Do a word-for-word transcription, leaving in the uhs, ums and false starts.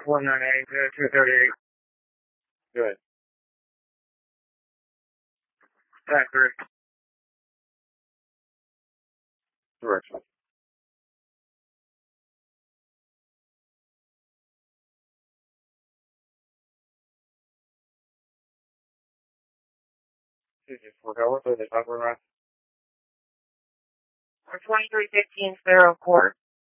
one nine eight, two thirty-eight. Good. Accurate. Direction. Did you forego it or the upper right? twenty-three fifteen Sparrow Court.